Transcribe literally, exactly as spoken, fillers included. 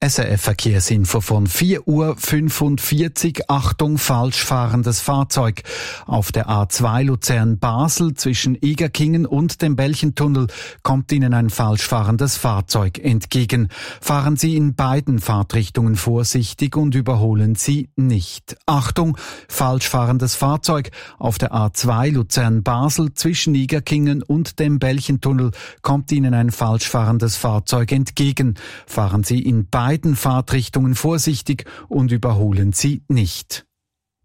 S R F-Verkehrsinfo von vier Uhr fünfundvierzig. Achtung, falsch fahrendes Fahrzeug. Auf der A zwei Luzern-Basel zwischen Egerkingen und dem Belchentunnel kommt Ihnen ein falsch fahrendes Fahrzeug entgegen. Fahren Sie in beiden Fahrtrichtungen vorsichtig und überholen Sie nicht. Achtung, falsch fahrendes Fahrzeug. Auf der A zwei Luzern-Basel zwischen Egerkingen und dem Belchentunnel kommt Ihnen ein falsch fahrendes Fahrzeug entgegen. Fahren Sie in beiden Fahrtrichtungen vorsichtig und überholen Sie nicht.